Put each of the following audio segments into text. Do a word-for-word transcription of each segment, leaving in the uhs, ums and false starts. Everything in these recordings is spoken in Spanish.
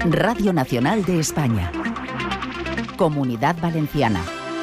Radio Nacional de España. Comunidad Valenciana.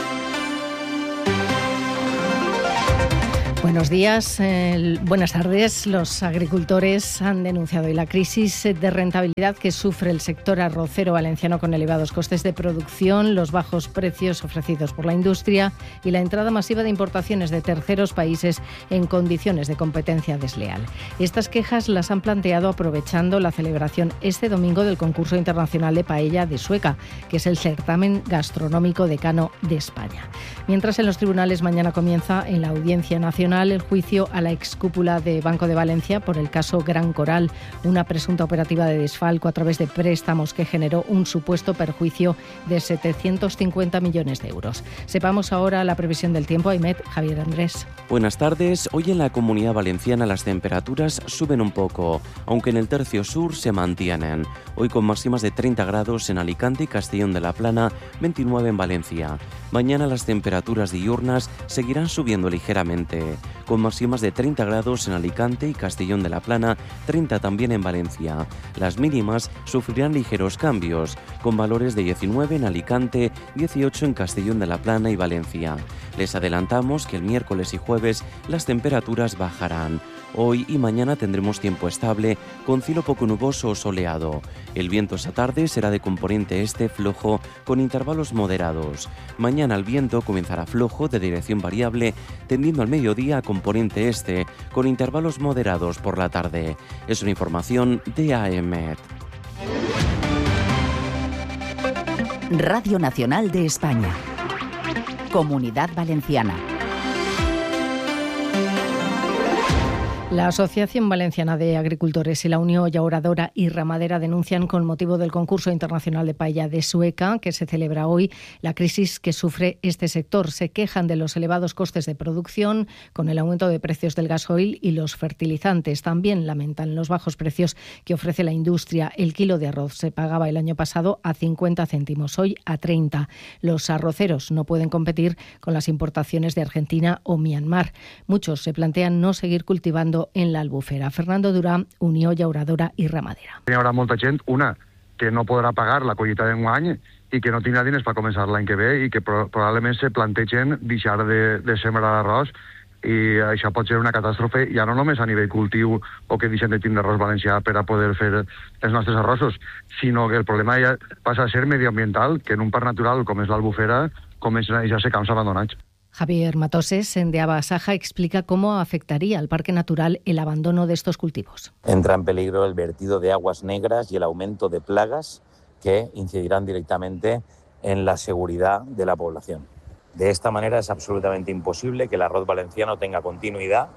Buenos días, eh, buenas tardes. Los agricultores han denunciado hoy la crisis de rentabilidad que sufre el sector arrocero valenciano con elevados costes de producción, los bajos precios ofrecidos por la industria y la entrada masiva de importaciones de terceros países en condiciones de competencia desleal. Estas quejas las han planteado aprovechando la celebración este domingo del concurso internacional de paella de Sueca, que es el certamen gastronómico decano de España. Mientras en los tribunales mañana comienza en la Audiencia Nacional el juicio a la excúpula de Banco de Valencia por el caso Gran Coral, una presunta operativa de desfalco a través de préstamos que generó un supuesto perjuicio de setecientos cincuenta millones de euros. Sepamos ahora la previsión del tiempo. Aymed, Javier Andrés. Buenas tardes. Hoy en la Comunidad Valenciana las temperaturas suben un poco, aunque en el tercio sur se mantienen. Hoy con máximas de treinta grados en Alicante y Castellón de la Plana, veintinueve en Valencia. Mañana las temperaturas diurnas seguirán subiendo ligeramente, con máximas de treinta grados en Alicante y Castellón de la Plana, treinta también en Valencia. Las mínimas sufrirán ligeros cambios, con valores de diecinueve en Alicante, dieciocho en Castellón de la Plana y Valencia. Les adelantamos que el miércoles y jueves las temperaturas bajarán. Hoy y mañana tendremos tiempo estable, con cielo poco nuboso o soleado. El viento esta tarde será de componente este flojo, con intervalos moderados. Mañana el viento comenzará flojo, de dirección variable, tendiendo al mediodía a componente este, con intervalos moderados por la tarde. Es una información de A E M E T. Radio Nacional de España. Comunidad Valenciana. La Asociación Valenciana de Agricultores y la Unión Llauradora y Ramadera denuncian, con motivo del concurso internacional de paella de Sueca, que se celebra hoy, la crisis que sufre este sector. Se quejan de los elevados costes de producción, con el aumento de precios del gasoil y los fertilizantes. También lamentan los bajos precios que ofrece la industria. El kilo de arroz se pagaba el año pasado a cincuenta céntimos, hoy a treinta. Los arroceros no pueden competir con las importaciones de Argentina o Myanmar. Muchos se plantean no seguir cultivando en la Albufera. Fernando Durán, Unió Llauradora i Ramadera. Hi haurà molta gent, una, que no podrà pagar la collita d'enguany i que no tindrà diners per començar l'any que ve i que pro- probablement se plantegen deixar de, de sembrar arròs, i això pot ser una catàstrofe ja no només a nivell cultiu o que deixem de tindre arròs valencià per a poder fer els nostres arrossos, sinó que el problema ja passa a ser medioambiental, que en un parc natural com és l'Albufera comencen a deixar-se camps abandonats. Javier Matoses, de Abasaja, explica cómo afectaría al parque natural el abandono de estos cultivos. Entra en peligro el vertido de aguas negras y el aumento de plagas que incidirán directamente en la seguridad de la población. De esta manera es absolutamente imposible que el arroz valenciano tenga continuidad,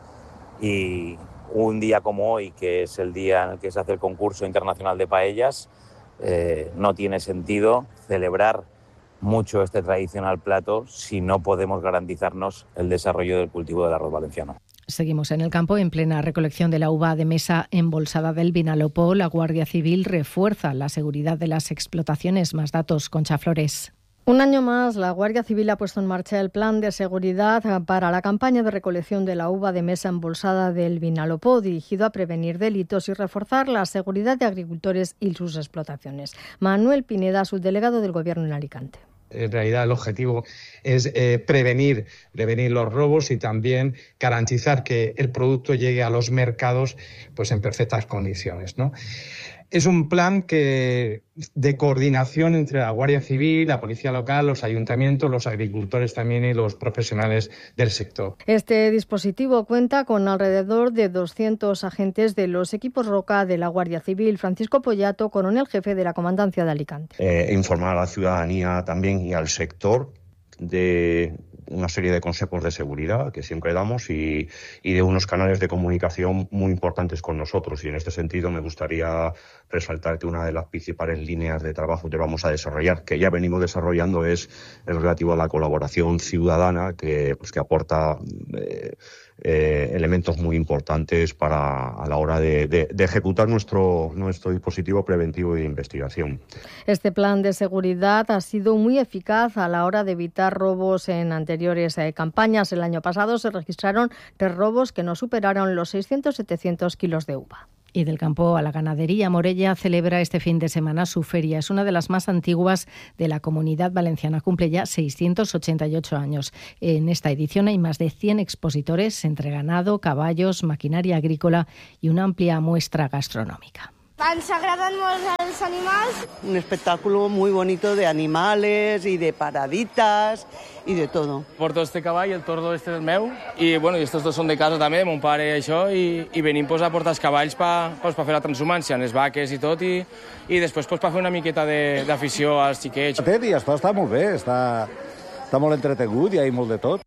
y un día como hoy, que es el día en el que se hace el concurso internacional de paellas, eh, no tiene sentido celebrar mucho este tradicional plato si no podemos garantizarnos el desarrollo del cultivo del arroz valenciano. Seguimos en el campo. En plena recolección de la uva de mesa embolsada del Vinalopó, la Guardia Civil refuerza la seguridad de las explotaciones. Más datos, Concha Flores. Un año más, la Guardia Civil ha puesto en marcha el plan de seguridad para la campaña de recolección de la uva de mesa embolsada del Vinalopó, dirigido a prevenir delitos y reforzar la seguridad de agricultores y sus explotaciones. Manuel Pineda, subdelegado del Gobierno en Alicante. En realidad el objetivo es eh, prevenir, prevenir los robos y también garantizar que el producto llegue a los mercados pues en perfectas condiciones, ¿no? Es un plan que de coordinación entre la Guardia Civil, la Policía Local, los ayuntamientos, los agricultores también y los profesionales del sector. Este dispositivo cuenta con alrededor de doscientos agentes de los equipos Roca de la Guardia Civil. Francisco Pollato, coronel jefe de la Comandancia de Alicante. Eh, informar a la ciudadanía también y al sector de una serie de consejos de seguridad que siempre damos y, y de unos canales de comunicación muy importantes con nosotros. Y en este sentido me gustaría resaltar que una de las principales líneas de trabajo que vamos a desarrollar, que ya venimos desarrollando, es el relativo a la colaboración ciudadana, que, pues, que aporta eh, eh, elementos muy importantes para a la hora de, de, de ejecutar nuestro, nuestro dispositivo preventivo y de investigación. Este plan de seguridad ha sido muy eficaz a la hora de evitar robos en anteriores eh, campañas. El año pasado se registraron tres robos que no superaron los seiscientos a setecientos kilos de uva. Y del campo a la ganadería, Morella celebra este fin de semana su feria. Es una de las más antiguas de la Comunidad Valenciana. Cumple ya seiscientos ochenta y ocho años. En esta edición hay más de cien expositores entre ganado, caballos, maquinaria agrícola y una amplia muestra gastronómica. Ens agraden molt els animals. Un espectáculo muy bonito de animales y de paraditas y de todo. Porto este cavall, el tordo este és meu, i bueno, i estos dos són de casa també, mon pare i això, i, i venim pues, a portar els cavalls per pa, pa fer la transhumància, les vaques i tot, i, i després pues, per fer una miqueta d'afició als xiquets. I està, està molt bé, està, està molt entretingut, hi ha molt de tot.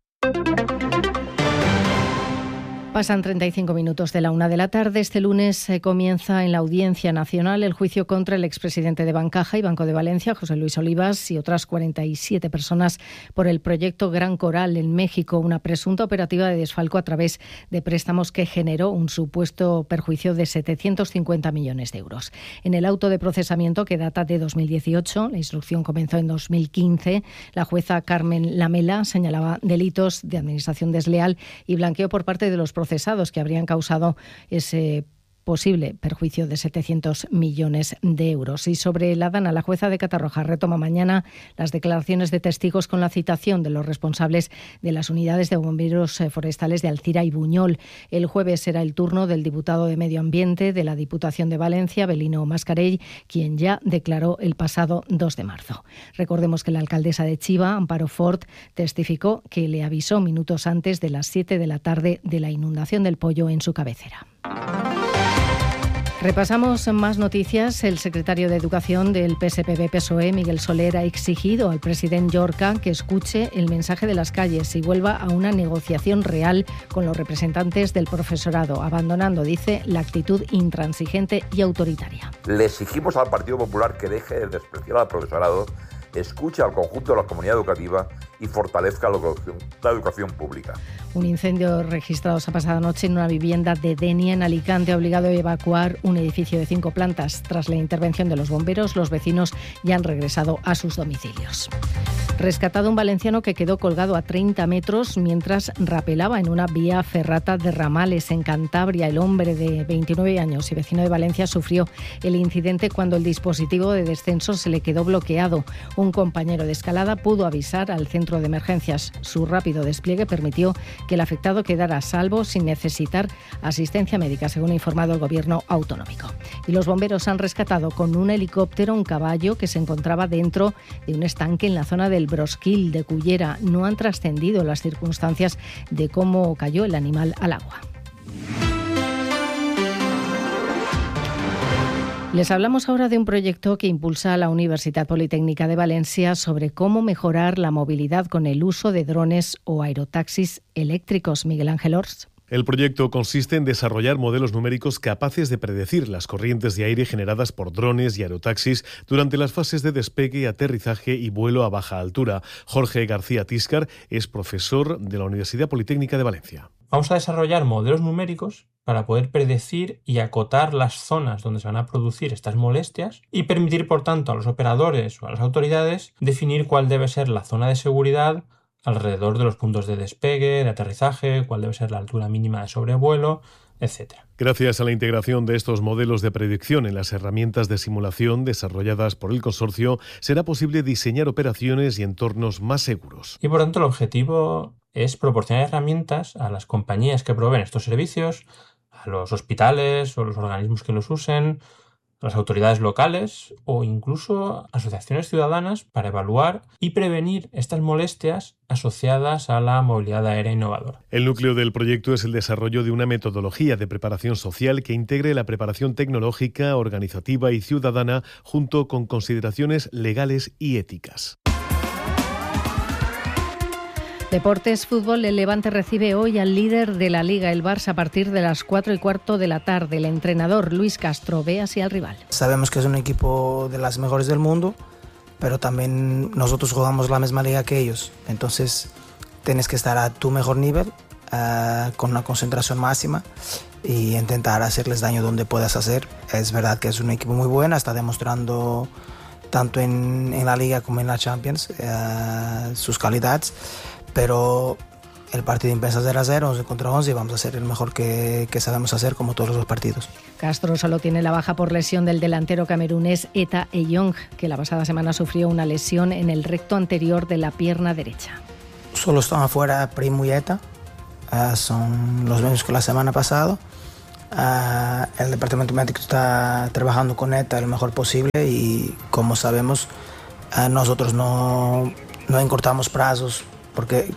Pasan treinta y cinco minutos de la una de la tarde. Este lunes eh, comienza en la Audiencia Nacional el juicio contra el expresidente de Bancaja y Banco de Valencia, José Luis Olivas, y otras cuarenta y siete personas por el proyecto Gran Coral en México, una presunta operativa de desfalco a través de préstamos que generó un supuesto perjuicio de setecientos cincuenta millones de euros. En el auto de procesamiento, que data de dos mil dieciocho, la instrucción comenzó en dos mil quince, la jueza Carmen Lamela señalaba delitos de administración desleal y blanqueo por parte de los procesados que habrían causado ese posible perjuicio de setecientos millones de euros. Y sobre la Dana, la jueza de Catarroja retoma mañana las declaraciones de testigos con la citación de los responsables de las unidades de bomberos forestales de Alcira y Buñol. El jueves será el turno del diputado de Medio Ambiente de la Diputación de Valencia, Belino Mascarell, quien ya declaró el pasado dos de marzo. Recordemos que la alcaldesa de Chiva, Amparo Fort, testificó que le avisó minutos antes de las siete de la tarde de la inundación del Pollo en su cabecera. Repasamos más noticias. El secretario de Educación del P S P B P S O E, Miguel Soler, ha exigido al presidente Llorca que escuche el mensaje de las calles y vuelva a una negociación real con los representantes del profesorado, abandonando, dice, la actitud intransigente y autoritaria. Le exigimos al Partido Popular que deje de despreciar al profesorado, escuche al conjunto de la comunidad educativa y fortalezca la educación, la educación pública. Un incendio registrado esa pasada noche en una vivienda de Denia, en Alicante, ha obligado a evacuar un edificio de cinco plantas. Tras la intervención de los bomberos, los vecinos ya han regresado a sus domicilios. Rescatado un valenciano que quedó colgado a treinta metros mientras rapelaba en una vía ferrata de Ramales, en Cantabria. El hombre de veintinueve años y vecino de Valencia sufrió el incidente cuando el dispositivo de descenso se le quedó bloqueado. Un compañero de escalada pudo avisar al centro de emergencias. Su rápido despliegue permitió que el afectado quedara a salvo sin necesitar asistencia médica, según ha informado el gobierno autonómico. Y los bomberos han rescatado con un helicóptero un caballo que se encontraba dentro de un estanque en la zona del Brosquil de Cullera. No han trascendido las circunstancias de cómo cayó el animal al agua. Les hablamos ahora de un proyecto que impulsa la Universidad Politécnica de Valencia sobre cómo mejorar la movilidad con el uso de drones o aerotaxis eléctricos. Miguel Ángel Ors. El proyecto consiste en desarrollar modelos numéricos capaces de predecir las corrientes de aire generadas por drones y aerotaxis durante las fases de despegue, aterrizaje y vuelo a baja altura. Jorge García Tíscar es profesor de la Universidad Politécnica de Valencia. Vamos a desarrollar modelos numéricos para poder predecir y acotar las zonas donde se van a producir estas molestias y permitir, por tanto, a los operadores o a las autoridades definir cuál debe ser la zona de seguridad alrededor de los puntos de despegue, de aterrizaje, cuál debe ser la altura mínima de sobrevuelo, etcétera. Gracias a la integración de estos modelos de predicción en las herramientas de simulación desarrolladas por el consorcio, será posible diseñar operaciones y entornos más seguros. Y por tanto, el objetivo es proporcionar herramientas a las compañías que proveen estos servicios, a los hospitales o los organismos que los usen, a las autoridades locales o incluso asociaciones ciudadanas para evaluar y prevenir estas molestias asociadas a la movilidad aérea innovadora. El núcleo del proyecto es el desarrollo de una metodología de preparación social que integre la preparación tecnológica, organizativa y ciudadana junto con consideraciones legales y éticas. Deportes, fútbol, el Levante recibe hoy al líder de la Liga, el Barça, a partir de las cuatro y cuarto de la tarde. El entrenador Luis Castro ve así al rival. Sabemos que es un equipo de las mejores del mundo, pero también nosotros jugamos la misma liga que ellos. Entonces tienes que estar a tu mejor nivel, uh, con una concentración máxima y intentar hacerles daño donde puedas hacer. Es verdad que es un equipo muy bueno, está demostrando tanto en, en la Liga como en la Champions uh, sus calidades. Pero el partido empieza cero a cero, once contra once, y vamos a hacer el mejor que, que sabemos hacer, como todos los partidos. Castro solo tiene la baja por lesión del delantero camerunés Eta Eyong, que la pasada semana sufrió una lesión en el recto anterior de la pierna derecha. Solo están afuera Primo y Eta, uh, son los mismos que la semana pasada. Uh, el departamento médico está trabajando con Eta lo mejor posible y, como sabemos, uh, nosotros no, no encurtamos plazos porque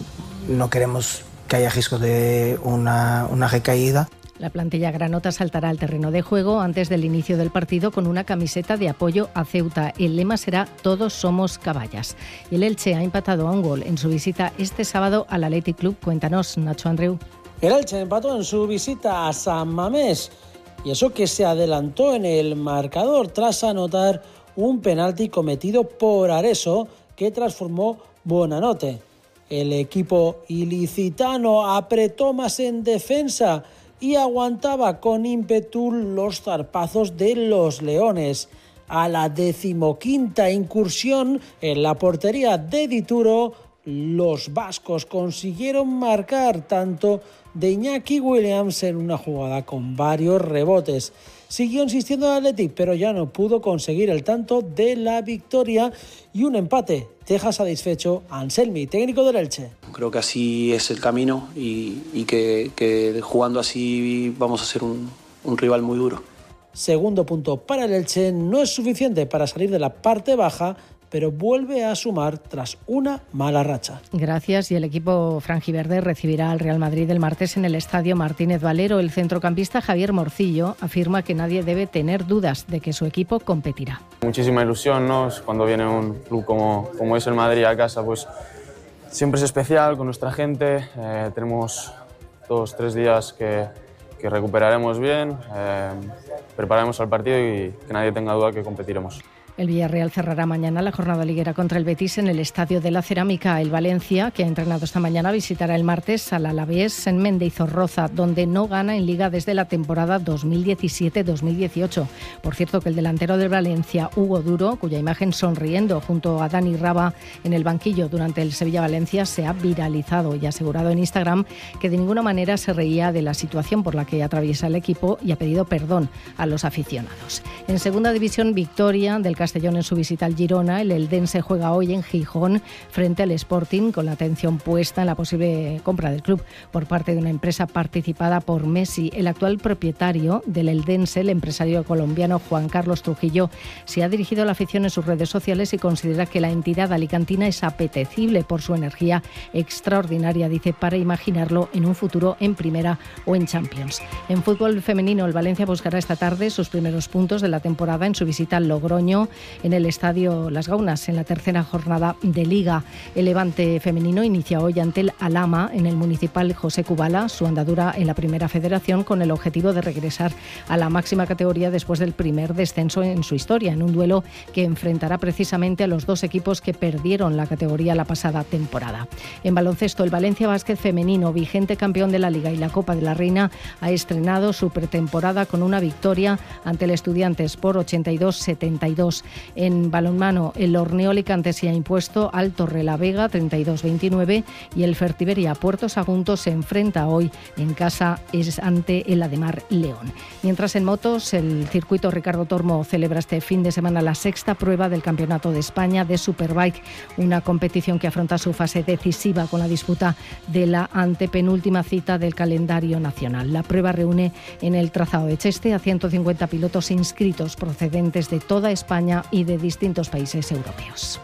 no queremos que haya riesgo de una, una recaída. La plantilla granota saltará al terreno de juego antes del inicio del partido con una camiseta de apoyo a Ceuta. El lema será Todos somos caballas. Y el Elche ha empatado a un gol en su visita este sábado al Athletic Club. Cuéntanos, Nacho Andreu. El Elche empató en su visita a San Mamés, y eso que se adelantó en el marcador tras anotar un penalti cometido por Areso, que transformó Buonanotte. El equipo ilicitano apretó más en defensa y aguantaba con ímpetu los zarpazos de los leones. A la decimoquinta incursión en la portería de Dituro, los vascos consiguieron marcar tanto de Iñaki Williams en una jugada con varios rebotes. Siguió insistiendo el Athletic, pero ya no pudo conseguir el tanto de la victoria, y un empate deja satisfecho a Anselmi, técnico del Elche. Creo que así es el camino y, y que, que jugando así vamos a ser un, un rival muy duro. Segundo punto para el Elche, no es suficiente para salir de la parte baja, pero vuelve a sumar tras una mala racha. Gracias. Y el equipo franjiverde recibirá al Real Madrid el martes en el Estadio Martínez Valero. El centrocampista Javier Morcillo afirma que nadie debe tener dudas de que su equipo competirá. Muchísima ilusión, ¿no? Cuando viene un club como, como es el Madrid a casa, pues siempre es especial con nuestra gente. Eh, tenemos dos, tres días que, que recuperaremos bien, eh, prepararemos al partido y que nadie tenga duda que competiremos. El Villarreal cerrará mañana la jornada liguera contra el Betis en el Estadio de la Cerámica. El Valencia, que ha entrenado esta mañana, visitará el martes al Alavés en Mendizorroza, donde no gana en Liga desde la temporada dos mil diecisiete dos mil dieciocho. Por cierto, que el delantero del Valencia, Hugo Duro, cuya imagen sonriendo junto a Dani Raba en el banquillo durante el Sevilla-Valencia, se ha viralizado y ha asegurado en Instagram que de ninguna manera se reía de la situación por la que atraviesa el equipo y ha pedido perdón a los aficionados. En segunda división, victoria del Castellón en su visita al Girona. El eldense juega hoy en Gijón frente al Sporting, con la atención puesta en la posible compra del club por parte de una empresa participada por Messi. El actual propietario del eldense, el empresario colombiano Juan Carlos Trujillo, se ha dirigido a la afición en sus redes sociales y considera que la entidad alicantina es apetecible por su energía extraordinaria, dice, para imaginarlo en un futuro en Primera o en Champions. En fútbol femenino, el Valencia buscará esta tarde sus primeros puntos de la temporada en su visita al Logroño, en el Estadio Las Gaunas, en la tercera jornada de Liga. El Levante femenino inicia hoy ante el Alhama en el Municipal José Kubala su andadura en la Primera Federación, con el objetivo de regresar a la máxima categoría después del primer descenso en su historia, en un duelo que enfrentará precisamente a los dos equipos que perdieron la categoría la pasada temporada. En baloncesto, el Valencia Básquet femenino, vigente campeón de la Liga y la Copa de la Reina, ha estrenado su pretemporada con una victoria ante el Estudiantes por ochenta y dos setenta y dos. En balonmano, el Orneo Alicante se ha impuesto al Torrelavega treinta y dos veintinueve y el Fertiberia Puerto Sagunto se enfrenta hoy en casa es ante el Ademar León. Mientras en motos, el circuito Ricardo Tormo celebra este fin de semana la sexta prueba del Campeonato de España de Superbike, una competición que afronta su fase decisiva con la disputa de la antepenúltima cita del calendario nacional. La prueba reúne en el trazado de Cheste a ciento cincuenta pilotos inscritos procedentes de toda España y de distintos países europeos.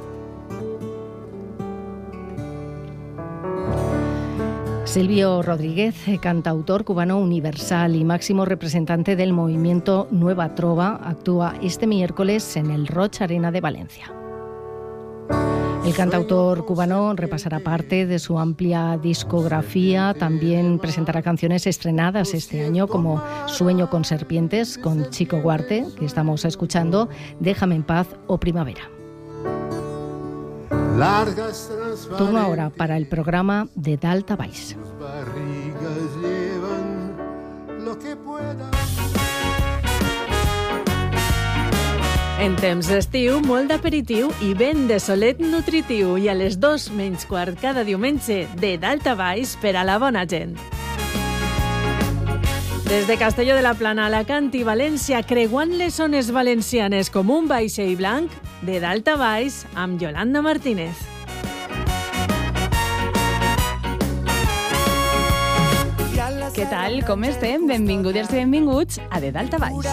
Silvio Rodríguez, cantautor cubano universal y máximo representante del movimiento Nueva Trova, actúa este miércoles en el Roch Arena de Valencia. El cantautor cubano repasará parte de su amplia discografía, también presentará canciones estrenadas este año como Sueño con serpientes, con Chico Huarte, que estamos escuchando, Déjame en paz o Primavera. Turno ahora para el programa de Dalta Baix. En temps d'estiu, molt d'aperitiu i ben de solet nutritiu. I a les dos menys quart cada diumenge, de dalt a baix per a la bona gent. Des de Castelló de la Plana, Alacant i València, creuant les zones valencianes com un vaixell blanc, de dalt a baix, amb Yolanda Martínez. Què tal? Com estem? Benvingudes i benvinguts a De Dalt a Baix.